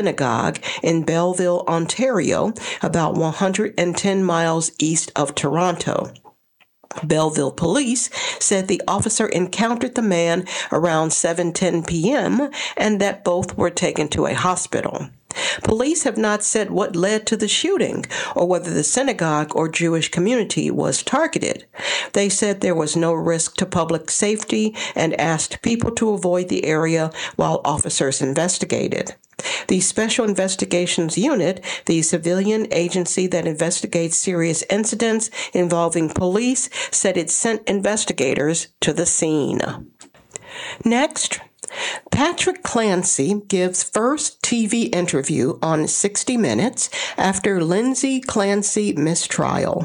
synagogue in Belleville, Ontario, about 110 miles east of Toronto. Belleville police said the officer encountered the man around 7:10 p.m. and that both were taken to a hospital. Police have not said what led to the shooting or whether the synagogue or Jewish community was targeted. They said there was no risk to public safety and asked people to avoid the area while officers investigated. The Special Investigations Unit, the civilian agency that investigates serious incidents involving police, said it sent investigators to the scene. Next, Patrick Clancy gives first TV interview on 60 Minutes after Lindsay Clancy mistrial.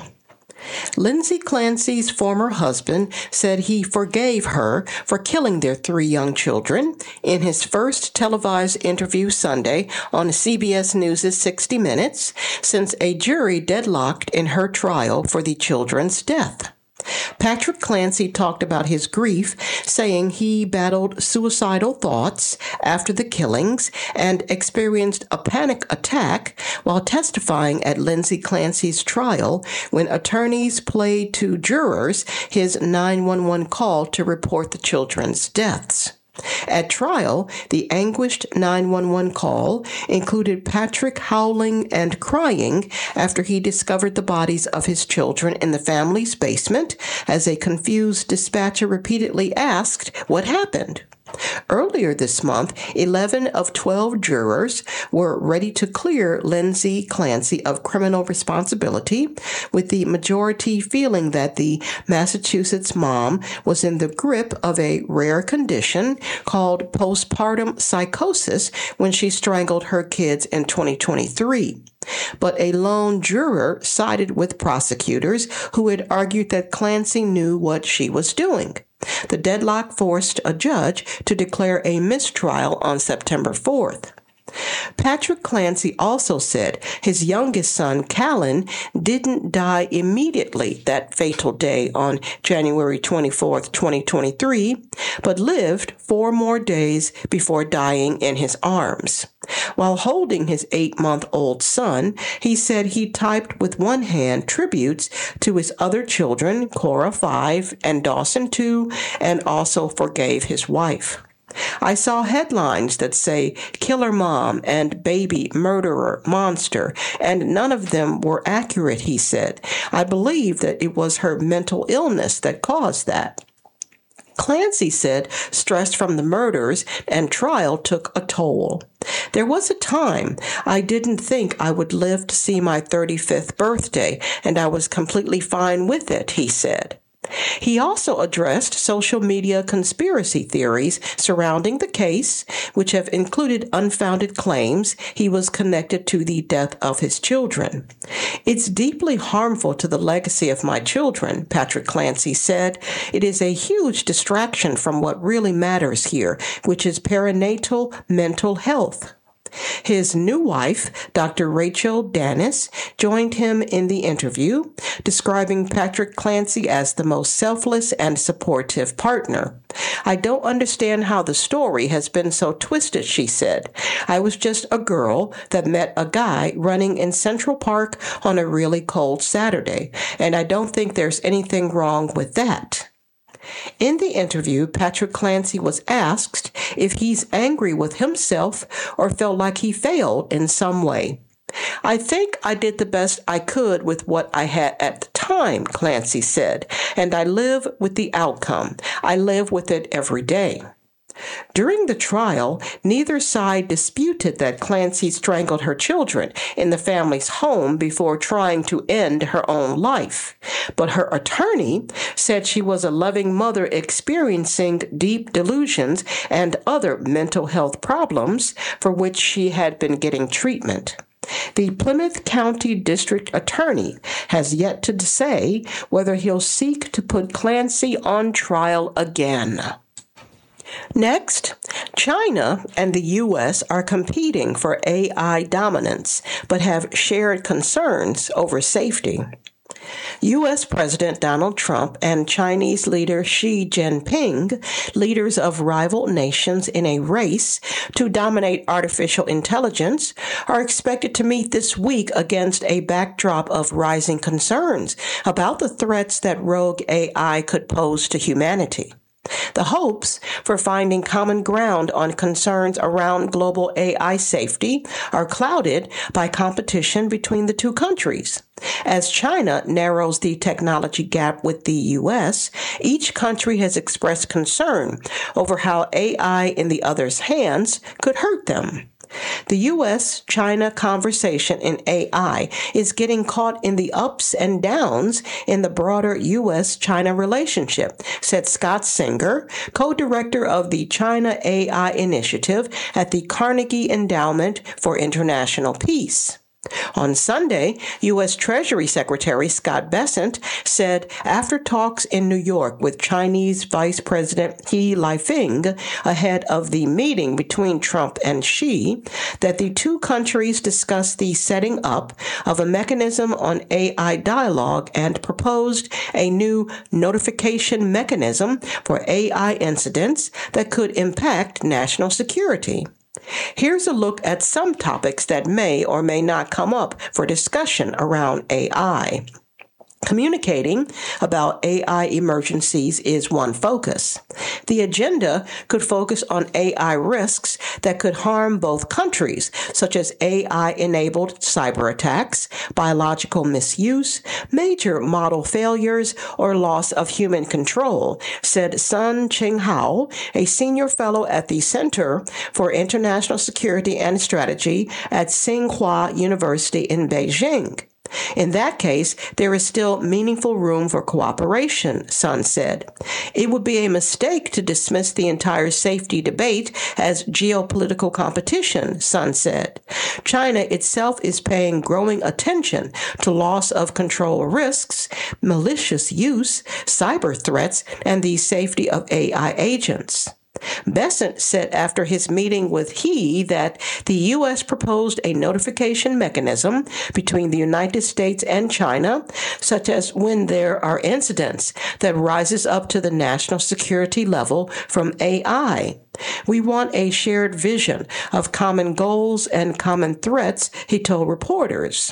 Lindsay Clancy's former husband said he forgave her for killing their 3 young children in his first televised interview Sunday on CBS News' 60 Minutes since a jury deadlocked in her trial for the children's death. Patrick Clancy talked about his grief, saying he battled suicidal thoughts after the killings and experienced a panic attack while testifying at Lindsay Clancy's trial when attorneys played to jurors his 911 call to report the children's deaths. At trial, the anguished 911 call included Patrick howling and crying after he discovered the bodies of his children in the family's basement as a confused dispatcher repeatedly asked what happened. Earlier this month, 11 of 12 jurors were ready to clear Lindsay Clancy of criminal responsibility, with the majority feeling that the Massachusetts mom was in the grip of a rare condition called postpartum psychosis when she strangled her kids in 2023. But a lone juror sided with prosecutors who had argued that Clancy knew what she was doing. The deadlock forced a judge to declare a mistrial on September 4th. Patrick Clancy also said his youngest son, Callan, didn't die immediately that fatal day on January 24, 2023, but lived 4 more days before dying in his arms. While holding his 8-month-old son, he said he typed with one hand tributes to his other children, Cora 5 and Dawson 2, and also forgave his wife. I saw headlines that say killer mom and baby murderer monster, and none of them were accurate, he said. I believe that it was her mental illness that caused that. Clancy said stress from the murders and trial took a toll. There was a time I didn't think I would live to see my 35th birthday, and I was completely fine with it, he said. He also addressed social media conspiracy theories surrounding the case, which have included unfounded claims he was connected to the death of his children. It's deeply harmful to the legacy of my children, Patrick Clancy said. It is a huge distraction from what really matters here, which is perinatal mental health. His new wife, Dr. Rachel Dennis, joined him in the interview, describing Patrick Clancy as the most selfless and supportive partner. I don't understand how the story has been so twisted, she said. I was just a girl that met a guy running in Central Park on a really cold Saturday, and I don't think there's anything wrong with that. In the interview, Patrick Clancy was asked if he's angry with himself or felt like he failed in some way. I think I did the best I could with what I had at the time, Clancy said, and I live with the outcome. I live with it every day. During the trial, neither side disputed that Clancy strangled her children in the family's home before trying to end her own life. But her attorney said she was a loving mother experiencing deep delusions and other mental health problems for which she had been getting treatment. The Plymouth County District Attorney has yet to say whether he'll seek to put Clancy on trial again. Next, China and the U.S. are competing for AI dominance, but have shared concerns over safety. U.S. President Donald Trump and Chinese leader Xi Jinping, leaders of rival nations in a race to dominate artificial intelligence, are expected to meet this week against a backdrop of rising concerns about the threats that rogue AI could pose to humanity. The hopes for finding common ground on concerns around global AI safety are clouded by competition between the two countries. As China narrows the technology gap with the U.S., each country has expressed concern over how AI in the other's hands could hurt them. The U.S.-China conversation in AI is getting caught in the ups and downs in the broader U.S.-China relationship, said Scott Singer, co-director of the China AI Initiative at the Carnegie Endowment for International Peace. On Sunday, U.S. Treasury Secretary Scott Bessent said after talks in New York with Chinese Vice President He Lifeng ahead of the meeting between Trump and Xi that the two countries discussed the setting up of a mechanism on AI dialogue and proposed a new notification mechanism for AI incidents that could impact national security. Here's a look at some topics that may or may not come up for discussion around AI. Communicating about AI emergencies is one focus. The agenda could focus on AI risks that could harm both countries, such as AI-enabled cyber attacks, biological misuse, major model failures, or loss of human control, said Sun Qinghao, a senior fellow at the Center for International Security and Strategy at Tsinghua University in Beijing. In that case, there is still meaningful room for cooperation, Sun said. It would be a mistake to dismiss the entire safety debate as geopolitical competition, Sun said. China itself is paying growing attention to loss of control risks, malicious use, cyber threats, and the safety of AI agents. Bessent said after his meeting with He that the U.S. proposed a notification mechanism between the United States and China, such as when there are incidents that rises up to the national security level from AI. We want a shared vision of common goals and common threats, he told reporters.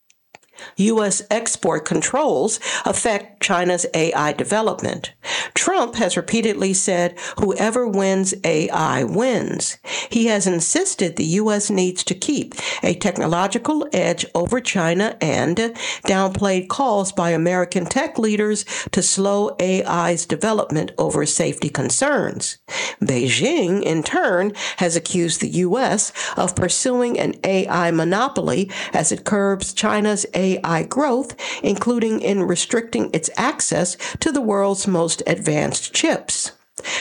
U.S. export controls affect China's AI development. Trump has repeatedly said whoever wins AI wins. He has insisted the U.S. needs to keep a technological edge over China and downplayed calls by American tech leaders to slow AI's development over safety concerns. Beijing, in turn, has accused the U.S. of pursuing an AI monopoly as it curbs China's AI growth, including in restricting its access to the world's most advanced chips.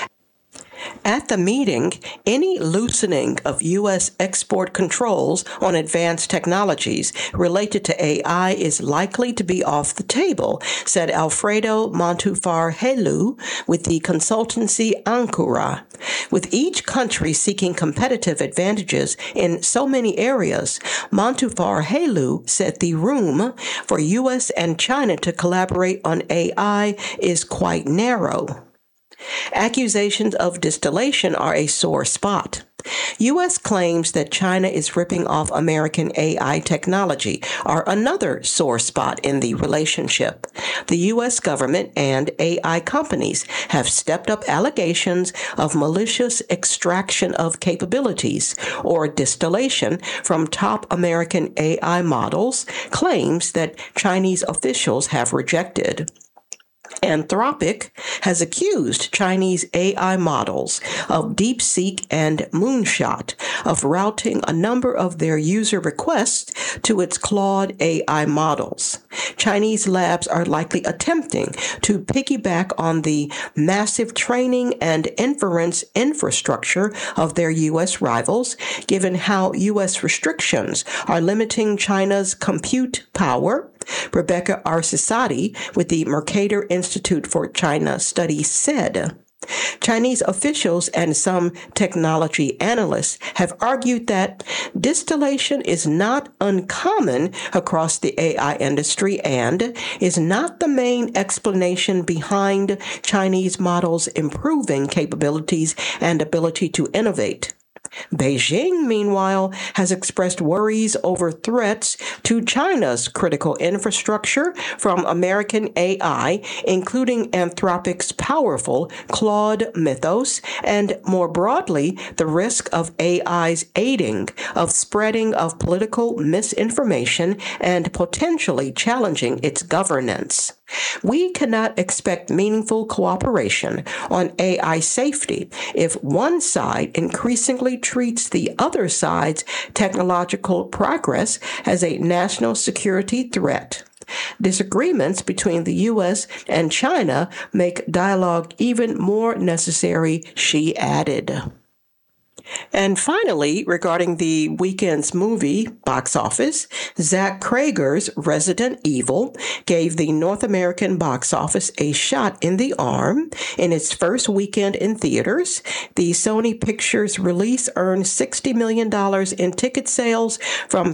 At the meeting, any loosening of U.S. export controls on advanced technologies related to AI is likely to be off the table, said Alfredo Montufar-Helu with the consultancy Ankura. With each country seeking competitive advantages in so many areas, Montufar-Helu said the room for U.S. and China to collaborate on AI is quite narrow. Accusations of distillation are a sore spot. U.S. claims that China is ripping off American AI technology are another sore spot in the relationship. The U.S. government and AI companies have stepped up allegations of malicious extraction of capabilities or distillation from top American AI models, claims that Chinese officials have rejected. Anthropic has accused Chinese AI models of DeepSeek and Moonshot of routing a number of their user requests to its Claude AI models. Chinese labs are likely attempting to piggyback on the massive training and inference infrastructure of their U.S. rivals, given how U.S. restrictions are limiting China's compute power. Rebecca Arsesati with the Mercator Institute for China Studies said. Chinese officials and some technology analysts have argued that distillation is not uncommon across the AI industry and is not the main explanation behind Chinese models' improving capabilities and ability to innovate. Beijing, meanwhile, has expressed worries over threats to China's critical infrastructure from American AI, including Anthropic's powerful Claude Mythos, and more broadly, the risk of AI's aiding of spreading of political misinformation and potentially challenging its governance. We cannot expect meaningful cooperation on AI safety if one side increasingly treats the other side's technological progress as a national security threat. Disagreements between the U.S. and China make dialogue even more necessary, she added. And finally, regarding the weekend's movie box office, Zach Cregger's Resident Evil gave the North American box office a shot in the arm in its first weekend in theaters. The Sony Pictures release earned $60 million in ticket sales from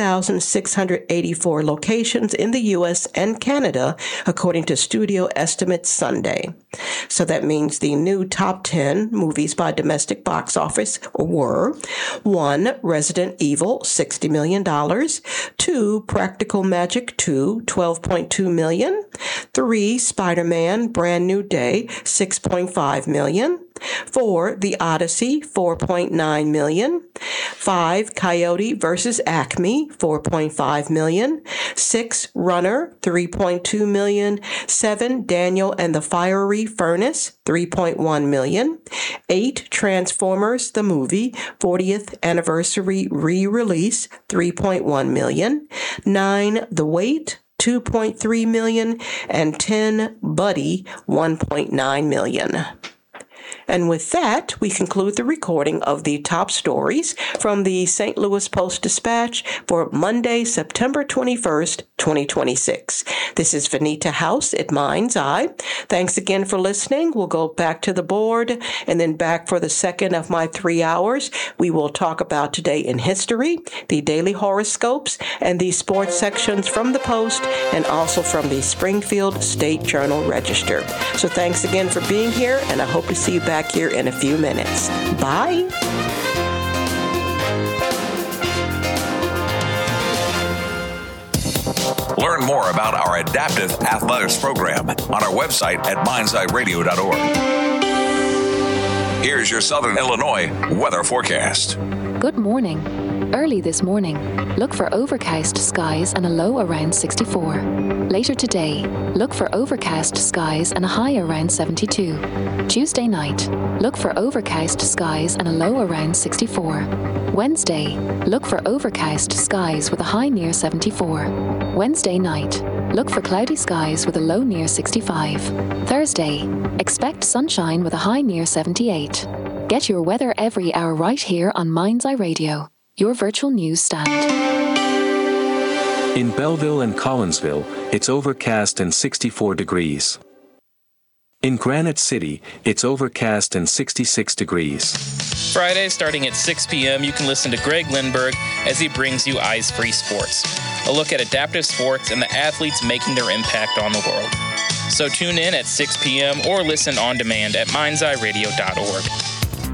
3,684 locations in the U.S. and Canada, according to Studio Estimates Sunday. So that means the new top 10 movies by domestic box office were 1. Resident Evil, $60 million. 2. Practical Magic 2, $12.2 million. 3. Spider-Man, Brand New Day, $6.5 million. 4. The Odyssey, $4.9 million. 5. Coyote vs. Acme, $4.5 million. 6. Runner, $3.2 million. 7. Daniel and the Fiery Furnace, $3.1 million. 8. Transformers, the movie, 40th anniversary re-release, $3.1 million. 9. The Wait, $2.3 million. And 10. Buddy, $1.9 million. And with that, we conclude the recording of the top stories from the St. Louis Post-Dispatch for Monday, September 21st, 2026. This is Vanita House at Mind's Eye. Thanks again for listening. We'll go back to the board and then back for the second of my 3 hours. We will talk about today in history, the daily horoscopes, and the sports sections from the Post and also from the Springfield State Journal Register. So thanks again for being here, and I hope to see you back here in a few minutes. Bye. Learn more about our Adaptive Athletics program on our website at mindseyeradio.org. Here's your Southern Illinois weather forecast. Good morning. Early this morning, look for overcast skies and a low around 64. Later today, look for overcast skies and a high around 72. Tuesday night, look for overcast skies and a low around 64. Wednesday, look for overcast skies with a high near 74. Wednesday night, look for cloudy skies with a low near 65. Thursday, expect sunshine with a high near 78. Get your weather every hour right here on Mind's Eye Radio, your virtual news stand. In Belleville and Collinsville, it's overcast and 64 degrees. In Granite City, it's overcast and 66 degrees. Friday, starting at 6 p.m., you can listen to Greg Lindberg as he brings you Eyes Free Sports, a look at adaptive sports and the athletes making their impact on the world. So tune in at 6 p.m. or listen on demand at mindseyeradio.org.